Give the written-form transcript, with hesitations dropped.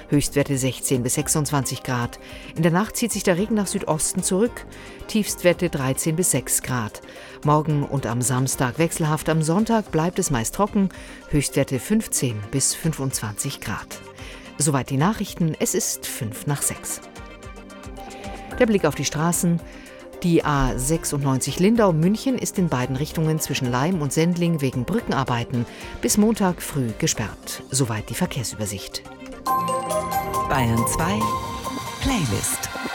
Höchstwerte 16 bis 26 Grad. In der Nacht zieht sich der Regen nach Südosten zurück, Tiefstwerte 13 bis 6 Grad. Morgen und am Samstag wechselhaft, am Sonntag bleibt es meist trocken, Höchstwerte 15 bis 25 Grad. Soweit die Nachrichten, es ist 5 nach 6. Der Blick auf die Straßen. Die A96 Lindau-München ist in beiden Richtungen zwischen Laim und Sendling wegen Brückenarbeiten bis Montag früh gesperrt. Soweit die Verkehrsübersicht. Bayern 2 Playlist